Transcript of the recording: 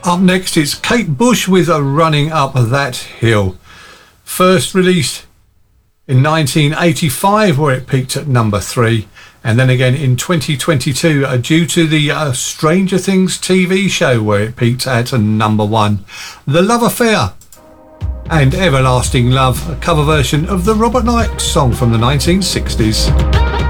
Up next is Kate Bush with a Running Up That Hill. First released in 1985, where it peaked at number 3, and then again in 2022 due to the Stranger Things TV show, where it peaked at number 1. The Love Affair and Everlasting Love, a cover version of the Robert Knight song from the 1960s.